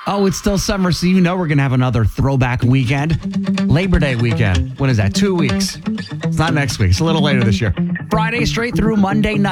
Oh, it's still summer, so you know we're going to have another throwback weekend. Labor Day weekend. When is that? 2 weeks. It's not next week. It's a little later this year. Friday straight through Monday night.